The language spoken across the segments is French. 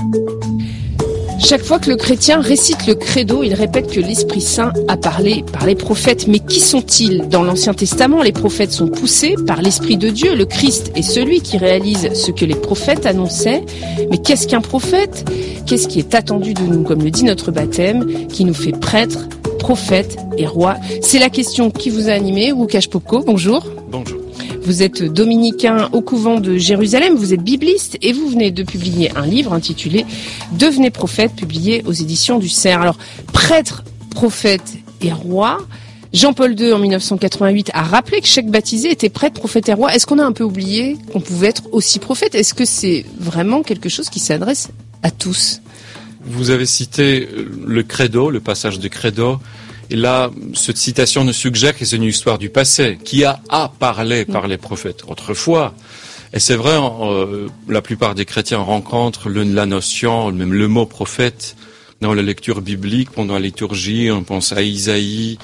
Chaque fois que le chrétien récite le credo, il répète que l'Esprit Saint a parlé par les prophètes. Mais qui sont-ils? Dans l'Ancien Testament, les prophètes sont poussés par l'Esprit de Dieu. Le Christ est celui qui réalise ce que les prophètes annonçaient. Mais qu'est-ce qu'un prophète? Qu'est-ce qui est attendu de nous, comme le dit notre baptême, qui nous fait prêtres, prophètes et rois? C'est la question qui vous a animé. Łukasz Popko, bonjour. Bonjour. Vous êtes dominicain au couvent de Jérusalem, vous êtes bibliste et vous venez de publier un livre intitulé « Devenez prophète » publié aux éditions du Cerf. Alors, prêtre, prophète et roi, Jean-Paul II en 1988 a rappelé que chaque baptisé était prêtre, prophète et roi. Est-ce qu'on a un peu oublié qu'on pouvait être aussi prophète? Est-ce que c'est vraiment quelque chose qui s'adresse à tous? Vous avez cité le credo, le passage du credo. Et là, cette citation nous suggère que c'est une histoire du passé, qui a parlé par les prophètes autrefois. Et c'est vrai, la plupart des chrétiens rencontrent la notion, même le mot prophète, dans la lecture biblique, pendant la liturgie. On pense à Isaïe,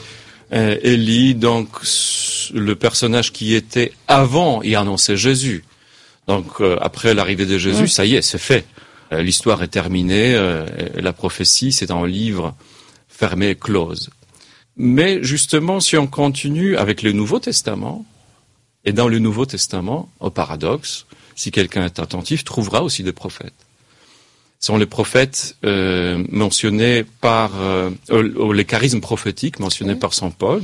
Élie, donc le personnage qui était avant et annonçait Jésus. Donc après l'arrivée de Jésus, ça y est, c'est fait. L'histoire est terminée, la prophétie, c'est un livre fermé, close. Mais justement, si on continue avec le Nouveau Testament, et dans le Nouveau Testament, au paradoxe, si quelqu'un est attentif, trouvera aussi des prophètes. Ce sont les prophètes mentionnés par les charismes prophétiques mentionnés par saint Paul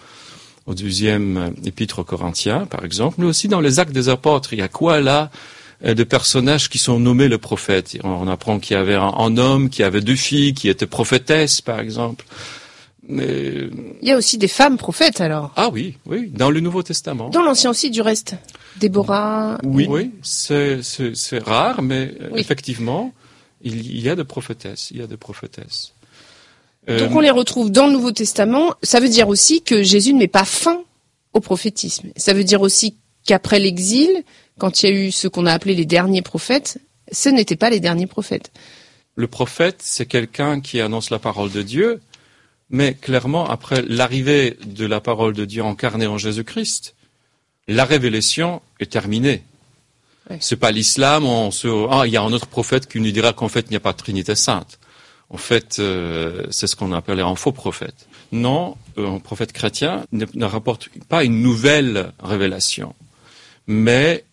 au 12e épître aux Corinthiens, par exemple, mais aussi dans les Actes des Apôtres. Il y a quoi là de personnages qui sont nommés le prophète? On apprend qu'il y avait un homme qui avait 2 filles qui étaient prophétesses, par exemple. Mais... Il y a aussi des femmes prophètes, alors. Ah oui, dans le Nouveau Testament. Dans l'Ancien aussi, du reste. Déborah. Oui, c'est rare, mais effectivement, il y a des prophétesses. Donc on les retrouve dans le Nouveau Testament. Ça veut dire aussi que Jésus ne met pas fin au prophétisme. Ça veut dire aussi qu'après l'exil, quand il y a eu ce qu'on a appelé les derniers prophètes, ce n'étaient pas les derniers prophètes. Le prophète, c'est quelqu'un qui annonce la parole de Dieu. Mais clairement, après l'arrivée de la parole de Dieu incarnée en Jésus-Christ, la révélation est terminée. Ouais. C'est pas l'islam, il y a un autre prophète qui nous dira qu'en fait, il n'y a pas de Trinité sainte. En fait, c'est ce qu'on appelait un faux prophète. Non, un prophète chrétien ne rapporte pas une nouvelle révélation, mais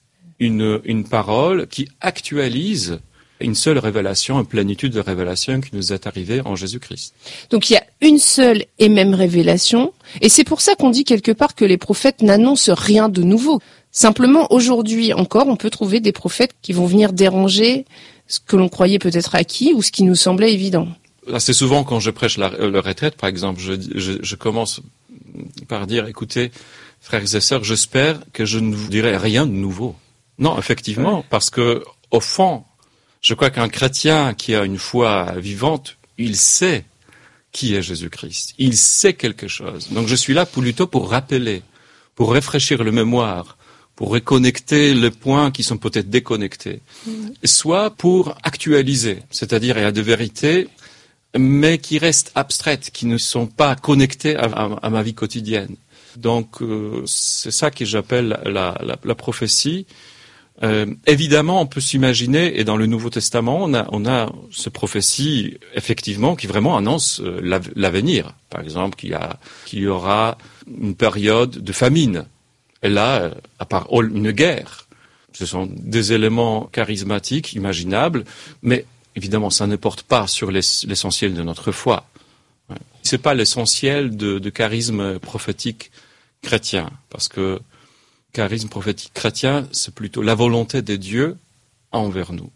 une parole qui actualise une seule révélation, une plénitude de révélation qui nous est arrivée en Jésus-Christ. Donc il y a une seule et même révélation, et c'est pour ça qu'on dit quelque part que les prophètes n'annoncent rien de nouveau. Simplement, aujourd'hui encore, on peut trouver des prophètes qui vont venir déranger ce que l'on croyait peut-être acquis ou ce qui nous semblait évident. Assez souvent, quand je prêche la retraite, par exemple, je commence par dire, écoutez, frères et sœurs, j'espère que je ne vous dirai rien de nouveau. Non, effectivement, parce que au fond, je crois qu'un chrétien qui a une foi vivante, il sait qui est Jésus-Christ. Il sait quelque chose. Donc je suis là plutôt pour rappeler, pour rafraîchir le mémoire, pour reconnecter les points qui sont peut-être déconnectés. Soit pour actualiser, c'est-à-dire il y a des vérités, mais qui restent abstraites, qui ne sont pas connectées à ma vie quotidienne. Donc c'est ça que j'appelle la prophétie. Évidemment, on peut s'imaginer, et dans le Nouveau Testament, on a ce prophétie, effectivement, qui vraiment annonce l'avenir. Par exemple, qu'il y aura une période de famine. Et là, à part une guerre. Ce sont des éléments charismatiques, imaginables, mais évidemment, ça ne porte pas sur l'essentiel de notre foi. C'est pas l'essentiel de charisme prophétique chrétien, parce que charisme prophétique chrétien, c'est plutôt la volonté de Dieu envers nous.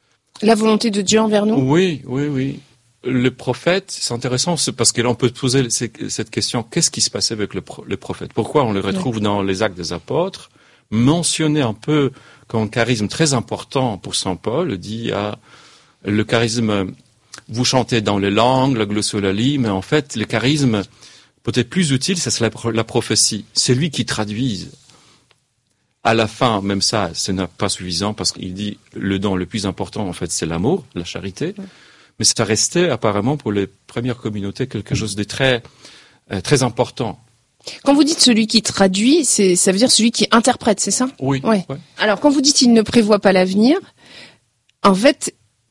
La volonté de Dieu envers nous? Oui. Le prophète, c'est intéressant, c'est parce que là, on peut poser cette question, qu'est-ce qui se passait avec le prophète? Pourquoi on le retrouve dans les Actes des Apôtres, mentionné un peu comme un charisme très important pour saint Paul, dit le charisme, vous chantez dans les langues, la glossolalie, mais en fait, le charisme peut-être plus utile, c'est la prophétie. C'est lui qui traduise. À la fin, même ça, ce n'est pas suffisant parce qu'il dit le don le plus important, en fait, c'est l'amour, la charité. Mais ça restait apparemment pour les premières communautés quelque chose de très, très important. Quand vous dites celui qui traduit, ça veut dire celui qui interprète, c'est ça? Oui. Ouais. Alors, quand vous dites il ne prévoit pas l'avenir, en fait,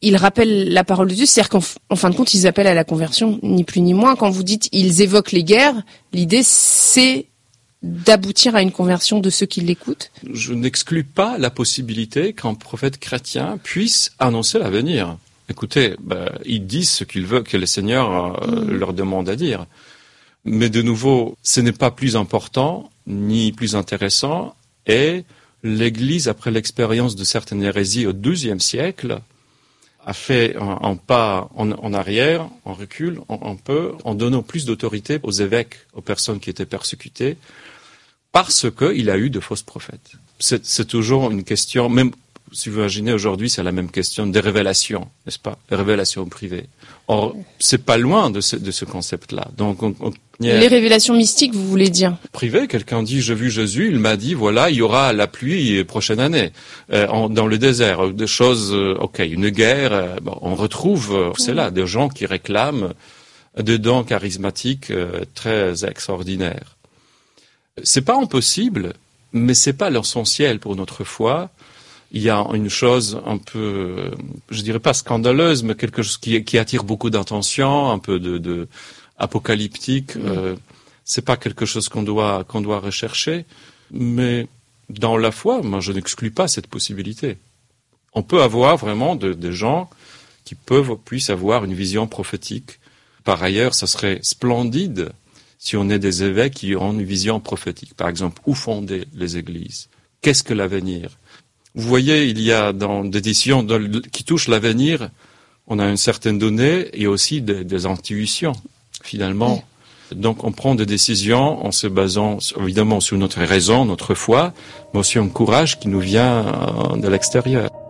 ils rappellent la parole de Dieu, c'est-à-dire qu'en fin de compte, ils appellent à la conversion, ni plus ni moins. Quand vous dites ils évoquent les guerres, l'idée c'est d'aboutir à une conversion de ceux qui l'écoutent. Je n'exclus pas la possibilité qu'un prophète chrétien puisse annoncer l'avenir. Écoutez, ils disent ce qu'ils veulent, que le Seigneur leur demande à dire. Mais de nouveau, ce n'est pas plus important, ni plus intéressant, et l'Église, après l'expérience de certaines hérésies au XIIe siècle, a fait un pas en arrière, en recul, un peu, en donnant plus d'autorité aux évêques, aux personnes qui étaient persécutées, parce qu'il a eu de fausses prophètes. C'est toujours une question, même si vous imaginez aujourd'hui, c'est la même question des révélations, n'est-ce pas? Les révélations privées. Or, c'est pas loin de ce concept-là. Donc, les révélations mystiques, vous voulez dire? Privé, quelqu'un dit, j'ai vu Jésus, il m'a dit, voilà, il y aura la pluie prochaine année, dans le désert, des choses, une guerre, on retrouve, c'est là, des gens qui réclament des dons charismatiques très extraordinaires. C'est pas impossible, mais c'est pas l'essentiel pour notre foi. Il y a une chose un peu, je dirais pas scandaleuse, mais quelque chose qui attire beaucoup d'attention, un peu de apocalyptique. C'est pas quelque chose qu'on doit rechercher, mais dans la foi, moi, je n'exclus pas cette possibilité. On peut avoir vraiment des gens qui puissent avoir une vision prophétique. Par ailleurs, ça serait splendide si on est des évêques qui ont une vision prophétique. Par exemple, où fonder les églises? Qu'est-ce que l'avenir? Vous voyez, il y a dans des décisions qui touchent l'avenir, on a une certaine donnée et aussi des intuitions, finalement. Donc on prend des décisions en se basant évidemment sur notre raison, notre foi, mais aussi un courage qui nous vient de l'extérieur.